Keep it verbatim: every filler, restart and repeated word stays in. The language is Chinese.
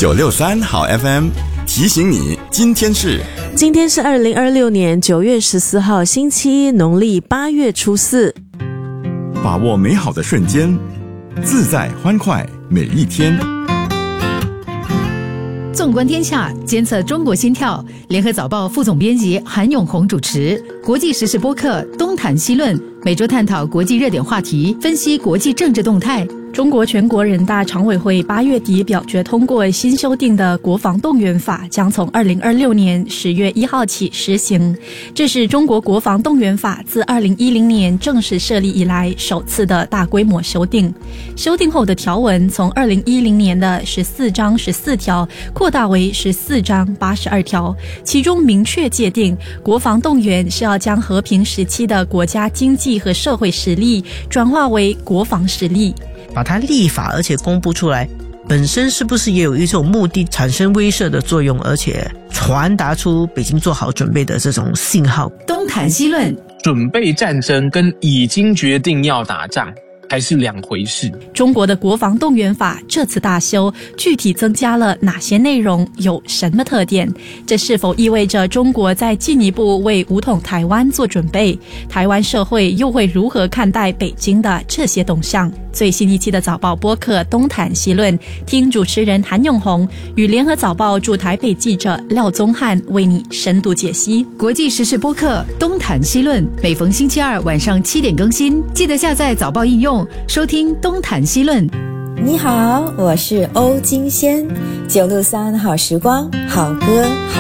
九六三好 F M 提醒你，今天是今天是二零二六年九月十四号星期一，农历八月初四。 把握美好的瞬间，自在欢快每一天。 纵观天下，监测中国心跳。联合早报副总编辑韩永红主持。国际时事播客东谈西论，每周探讨国际热点话题，分析国际政治动态。 中国全国人大常委会八月底表决通过新修订的国防动员法，将从二零二六年十月一号起实行。这是中国国防动员法自二零一零年正式设立以来首次的大规模修订。修订后的条文从二零一零年的十四章十四条扩大为十四章八十二条，其中明确界定，国防动员是要将和平时期的国家经济和社会实力转化为国防实力。 把它立法而且公布出来，本身是不是也有一种目的，产生威慑的作用，而且传达出北京做好准备的这种信号？ 东谈西论， 准备战争跟已经决定要打仗还是两回事。 中国的国防动员法这次大修，具体增加了哪些内容，有什么特点？这是否意味着中国在进一步为武统台湾做准备？台湾社会又会如何看待北京的这些动向？最新一期的早报播客东谈西论，听主持人韩永红与联合早报驻台北记者廖宗翰为你深度解析。 国际时事播客东谈西论，每逢星期二晚上七点更新，记得下载早报应用收听东谈西论。 你好，我是欧金仙，九六三好时光，好歌好